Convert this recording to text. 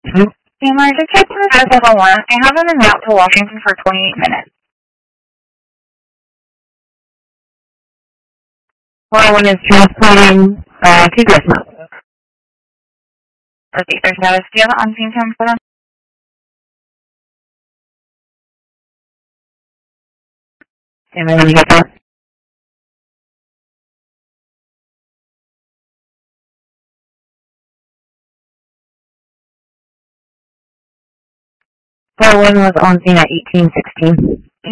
Taylor, just check the status of 1. I have him en route to Washington for 28 minutes. 101 is transporting to Christmas. Okay, their status. Do you have an on-scene time for them? Am I going to get that? One was on scene at 1816.